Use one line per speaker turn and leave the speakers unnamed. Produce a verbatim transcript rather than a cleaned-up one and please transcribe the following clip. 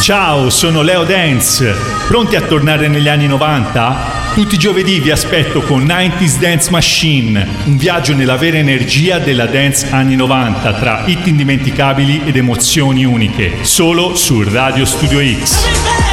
Ciao, sono Leo Dance. Pronti a tornare negli anni novanta? Tutti i giovedì vi aspetto con nineties Dance Machine, un viaggio nella vera energia della dance anni novanta, tra hit indimenticabili ed emozioni uniche, solo su Radio Studio X.